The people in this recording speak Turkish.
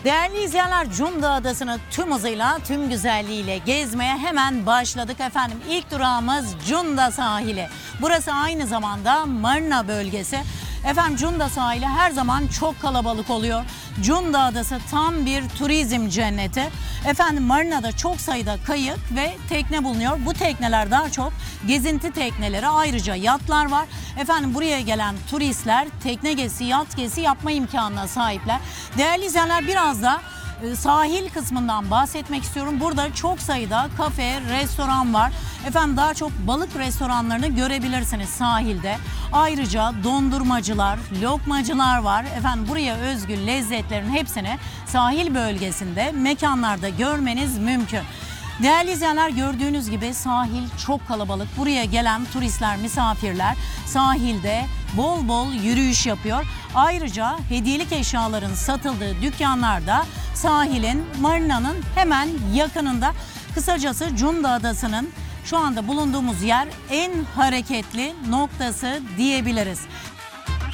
Değerli izleyenler, Cunda Adası'nı tüm hızıyla, tüm güzelliğiyle gezmeye hemen başladık efendim. İlk durağımız Cunda sahili. Burası aynı zamanda Marina bölgesi. Efendim Cunda sahili her zaman çok kalabalık oluyor. Cunda Adası tam bir turizm cenneti. Efendim Marina'da çok sayıda kayık ve tekne bulunuyor. Bu tekneler daha çok gezinti tekneleri, ayrıca yatlar var. Efendim buraya gelen turistler tekne gezisi, yat gezisi yapma imkanına sahipler. Değerli izleyenler, biraz da sahil kısmından bahsetmek istiyorum. Burada çok sayıda kafe, restoran var. Efendim daha çok balık restoranlarını görebilirsiniz sahilde. Ayrıca dondurmacılar, lokmacılar var. Efendim buraya özgü lezzetlerin hepsini sahil bölgesinde mekanlarda görmeniz mümkün. Değerli izleyenler, gördüğünüz gibi sahil çok kalabalık. Buraya gelen turistler, misafirler sahilde bol bol yürüyüş yapıyor. Ayrıca hediyelik eşyaların satıldığı dükkanlar da sahilin, marinanın hemen yakınında. Kısacası Cunda Adası'nın şu anda bulunduğumuz yer en hareketli noktası diyebiliriz.